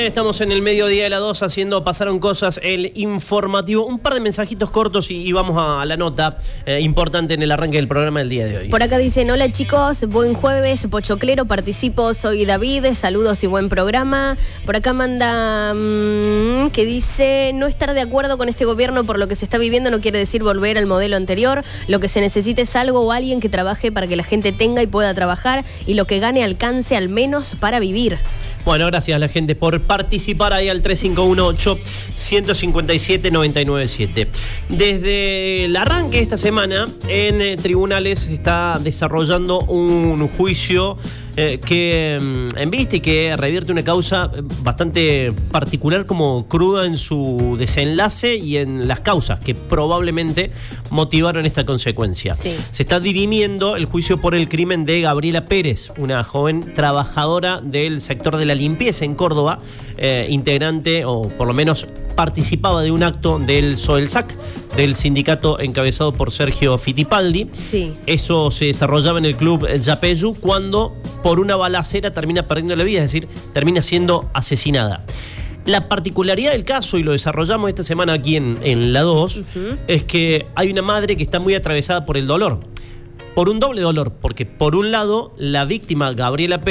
estamos en el mediodía de la 2 haciendo Pasaron Cosas, el informativo. Un par de mensajitos cortos y vamos a la nota importante en el arranque del programa del día de hoy. Por acá dicen, hola chicos, buen jueves, pochoclero, participo, soy David, saludos y buen programa. Por acá manda que dice, no estar de acuerdo con este gobierno por lo que se está viviendo no quiere decir volver al modelo anterior. Lo que se necesita es algo o alguien que trabaje para que la gente tenga y pueda trabajar y lo que gane alcance al menos para vivir. Bueno, gracias a la gente por participar ahí al 3518-157-997. Desde el arranque de esta semana, en tribunales se está desarrollando un juicio que embiste y que revierte una causa bastante particular, como cruda en su desenlace y en las causas que probablemente motivaron esta consecuencia. Sí. Se está dirimiendo el juicio por el crimen de Gabriela Pérez, una joven trabajadora del sector de la limpieza en Córdoba, integrante, o por lo menos participaba de un acto del SOELSAC, del sindicato encabezado por Sergio Fittipaldi. Sí. Eso se desarrollaba en el club Yapeyú, cuando por una balacera termina perdiendo la vida, es decir, termina siendo asesinada. La particularidad del caso, y lo desarrollamos esta semana aquí en la 2, es que hay una madre que está muy atravesada por el dolor. Por un doble dolor, porque por un lado, la víctima, Gabriela Pérez,